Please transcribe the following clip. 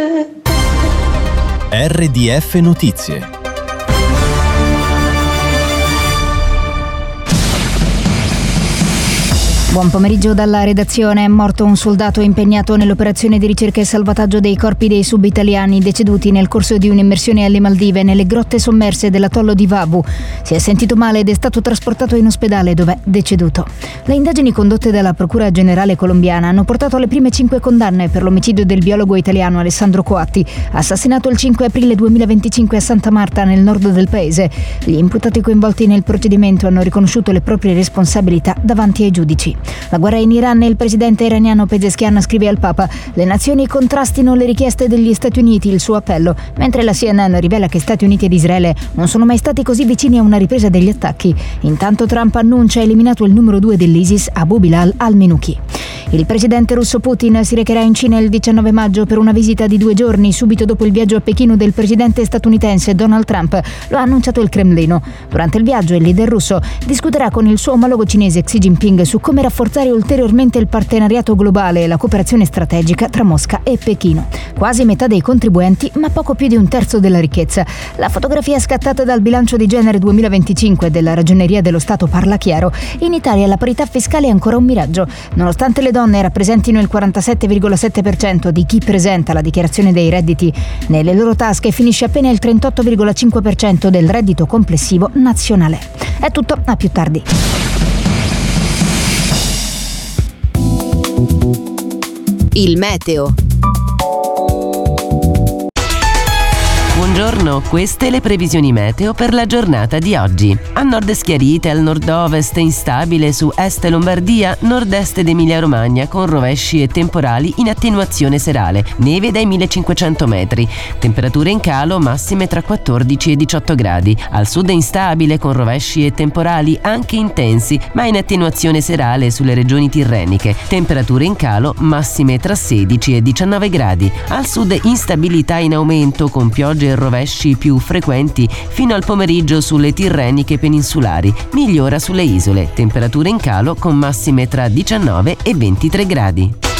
RDF Notizie. Buon pomeriggio dalla redazione. È morto un soldato impegnato nell'operazione di ricerca e salvataggio dei corpi dei sub-italiani deceduti nel corso di un'immersione alle Maldive nelle grotte sommerse dell'atollo di Vabu. Si è sentito male ed è stato trasportato in ospedale dove è deceduto. Le indagini condotte dalla Procura Generale colombiana hanno portato alle prime 5 condanne per l'omicidio del biologo italiano Alessandro Coatti, assassinato il 5 aprile 2025 a Santa Marta nel nord del paese. Gli imputati coinvolti nel procedimento hanno riconosciuto le proprie responsabilità davanti ai giudici. La guerra in Iran e il presidente iraniano Pezeshkian scrive al Papa: le nazioni contrastino le richieste degli Stati Uniti, il suo appello, mentre la CNN rivela che Stati Uniti ed Israele non sono mai stati così vicini a una ripresa degli attacchi. Intanto Trump annuncia eliminato il numero 2 dell'ISIS, Abu Bilal al-Minuki. Il presidente russo Putin si recherà in Cina il 19 maggio per una visita di 2 giorni, subito dopo il viaggio a Pechino del presidente statunitense Donald Trump. Lo ha annunciato il Cremlino. Durante il viaggio il leader russo discuterà con il suo omologo cinese Xi Jinping su come rafforzare ulteriormente il partenariato globale e la cooperazione strategica tra Mosca e Pechino. Quasi metà dei contribuenti, ma poco più di un terzo della ricchezza. La fotografia scattata dal bilancio di genere 2025 della Ragioneria dello Stato parla chiaro. In Italia la parità fiscale è ancora un miraggio. Nonostante le donne rappresentino il 47,7% di chi presenta la dichiarazione dei redditi, nelle loro tasche finisce appena il 38,5% del reddito complessivo nazionale. È tutto, a più tardi. Il meteo. Buongiorno, queste le previsioni meteo per la giornata di oggi. A nord schiarite, al nord-ovest instabile su est Lombardia, nord-est ed Emilia-Romagna con rovesci e temporali in attenuazione serale, neve dai 1500 metri, temperature in calo massime tra 14 e 18 gradi. Al sud instabile con rovesci e temporali anche intensi, ma in attenuazione serale sulle regioni tirreniche, temperature in calo massime tra 16 e 19 gradi. Al sud instabilità in aumento con piogge e rovesci più frequenti fino al pomeriggio sulle tirreniche peninsulari, migliora sulle isole, temperature in calo con massime tra 19 e 23 gradi.